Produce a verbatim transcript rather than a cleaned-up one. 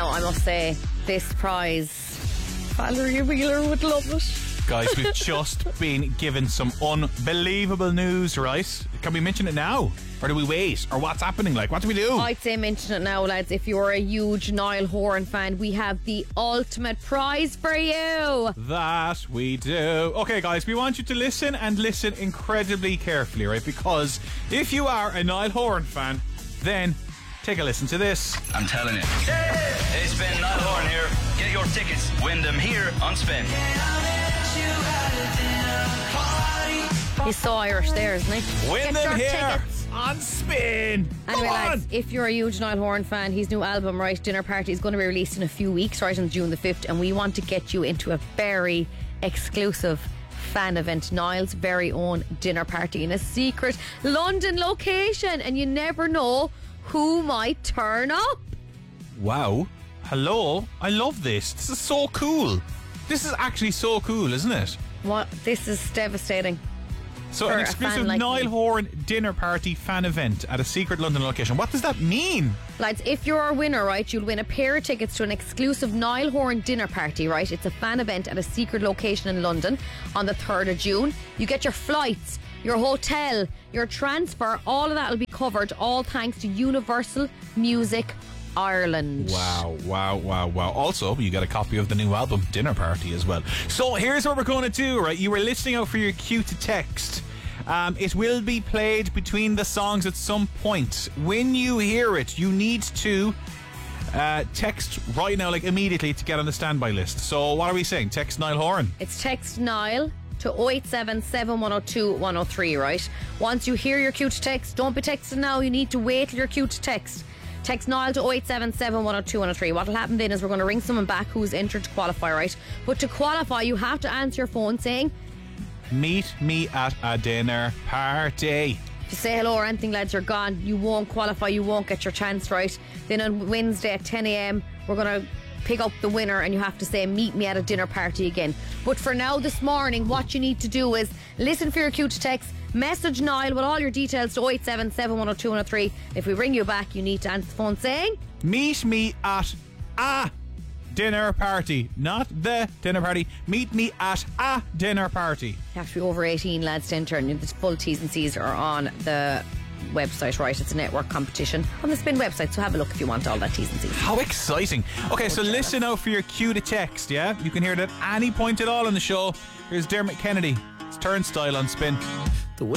Now, I must say, this prize, Valerie Wheeler would love it. Guys, we've just been given some unbelievable news, right? Can we mention it now? Or do we wait? Or what's happening? Like, what do we do? I'd say mention it now, lads. If you're a huge Niall Horan fan, we have the ultimate prize for you. That we do. Okay, guys, we want you to listen and listen incredibly carefully, right? Because if you are a Niall Horan fan, then take a listen to this. I'm telling you. Hey, hey Spin, Niall Horan here. Get your tickets. Win them here on Spin. He's so Irish there, isn't he? Win Get them your here tickets. on Spin. Anyway, Come lads, on. if you're a huge Niall Horan fan, his new album, right, Dinner Party, is going to be released in a few weeks, right, on June the fifth, and we want to get you into a very exclusive fan event, Niall's very own dinner party in a secret London location, and you never know who might turn up. Wow. Hello. I love this. This is so cool. This is actually so cool, isn't it? What? This is devastating. So For an a exclusive fan like Niall me. Horan dinner party fan event at a secret London location. What does that mean? Lads, if you're a winner, right, you'll win a pair of tickets to an exclusive Niall Horan dinner party, right? It's a fan event at a secret location in London on the third of June. You get your flights, your hotel, your transfer, all of that will be covered, all thanks to Universal Music Ireland. Wow, wow, wow, wow. Also, you get a copy of the new album, Dinner Party, as well. So here's what we're going to do, right? You were listening out for your cue to text. Um, it will be played between the songs at some point. When you hear it, you need to uh, text right now, like immediately, to get on the standby list. So what are we saying? Text Niall Horan. It's text Niall to oh eight seven, seven one oh two, one oh three, right? Once you hear your cue to text, don't be texting now. You need to wait till your cue to text. Text Niall to oh eight seven, seven one oh two, one oh three. What will happen then is we're going to ring someone back who's entered to qualify, right? But to qualify, you have to answer your phone saying, Meet me at a dinner party. if you say hello or anything, lads, you're gone. You won't qualify, you won't get your chance, right? Then on Wednesday at ten a.m, we're going to pick up the winner and you have to say, meet me at a dinner party again. But for now, this morning, what you need to do is listen for your cue to text, message Niall with all your details to oh eight seven, seven one oh two, one oh three. If we ring you back, you need to answer the phone saying, Meet me at a dinner party. Not the dinner party. Meet me at a dinner party. you have to be over eighteen, lads, to enter, and the full T's and C's are on the website, right? It's a network competition on the Spin website, so have a look if you want all that T's and C's. How exciting. Okay, so listen out for your cue to text, yeah? You can hear it at any point at all in the show. Here's Dermot Kennedy. It's Turnstile on Spin.